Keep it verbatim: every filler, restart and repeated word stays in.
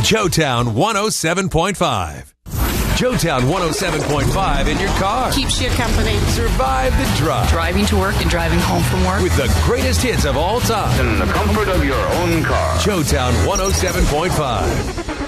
Joetown one oh seven point five. Joetown one oh seven point five in your car. Keeps you company. Survive the drive. Driving to work and driving home from work. With the greatest hits of all time. In the comfort of your own car. Joetown one oh seven point five.